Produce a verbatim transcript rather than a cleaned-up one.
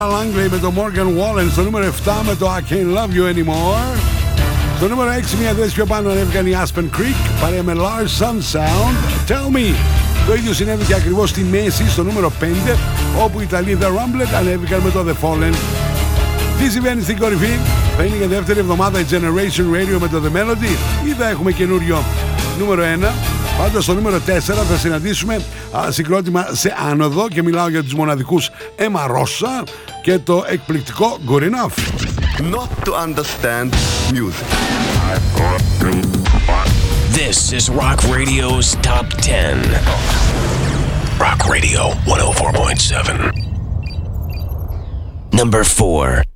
Langley με το Morgan Wallen. Στο νούμερο επτά με το I Can't Love You Anymore. Στο νούμερο έξι, μια θέση πιο πάνω, ανέβηκαν οι Aspen Creek παρέα με Lars Sunsound. Tell Me. Το ίδιο συνέβη και ακριβώς στη μέση, στο νούμερο πέντε, όπου οι Ιταλοί The Rumblet ανέβηκαν με το The Fallen. Τι συμβαίνει στην κορυφή? Θα είναι για δεύτερη εβδομάδα η Generation Radio με το The Melody ή θα έχουμε καινούριο νούμερο ένα? Πάντως στο νούμερο τέσσερα θα συναντήσουμε α, συγκρότημα σε άνοδο και μιλάω για τους μοναδικούς Emma Rosa και το εκπληκτικό Good Enough. Not to understand music. This is Rock Radio's Top ten. Rock Radio one oh four point seven. Number four.